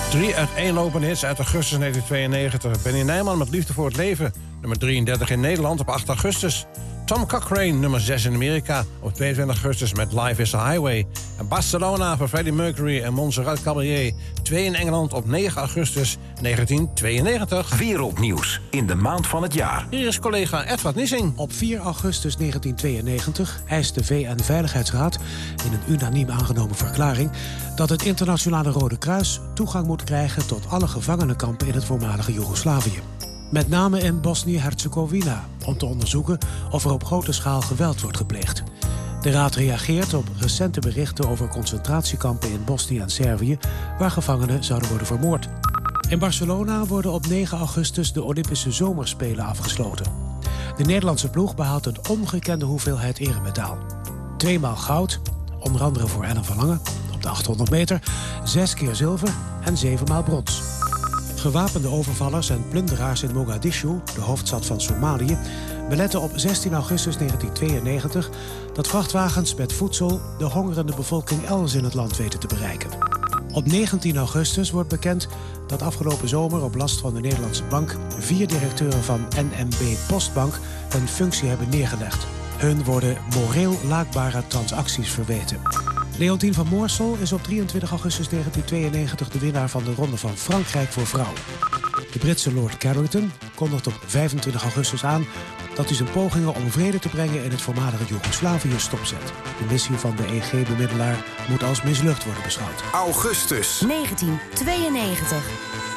3 uiteenlopende hits uit augustus 1992. Benny Nijman met Liefde voor het Leven. Nummer 33 in Nederland op 8 augustus. Tom Cochrane, nummer 6 in Amerika op 22 augustus met Life is a Highway. En Barcelona voor Freddie Mercury en Montserrat Caballé. 2 in Engeland op 9 augustus 1992. Wereldnieuws in de maand van het jaar. Hier is collega Edward Nissing. Op 4 augustus 1992 eist de VN-veiligheidsraad in een unaniem aangenomen verklaring dat het Internationale Rode Kruis toegang moet krijgen tot alle gevangenenkampen in het voormalige Joegoslavië. Met name in Bosnië-Herzegovina, om te onderzoeken of er op grote schaal geweld wordt gepleegd. De raad reageert op recente berichten over concentratiekampen in Bosnië en Servië, waar gevangenen zouden worden vermoord. In Barcelona worden op 9 augustus de Olympische Zomerspelen afgesloten. De Nederlandse ploeg behaalt een ongekende hoeveelheid eremetaal. 2 maal goud, onder andere voor Ellen van Lange op de 800 meter, 6 keer zilver en 7 maal brons. Gewapende overvallers en plunderaars in Mogadishu, de hoofdstad van Somalië, beletten op 16 augustus 1992 dat vrachtwagens met voedsel de hongerende bevolking elders in het land weten te bereiken. Op 19 augustus wordt bekend dat afgelopen zomer op last van de Nederlandse bank 4 directeuren van NMB Postbank hun functie hebben neergelegd. Hun worden moreel laakbare transacties verweten. Leontien van Moorsel is op 23 augustus 1992 de winnaar van de Ronde van Frankrijk voor vrouwen. De Britse Lord Carrington kondigt op 25 augustus aan dat hij zijn pogingen om vrede te brengen in het voormalige Joegoslavië stopzet. De missie van de EG-bemiddelaar moet als mislukt worden beschouwd. Augustus 1992.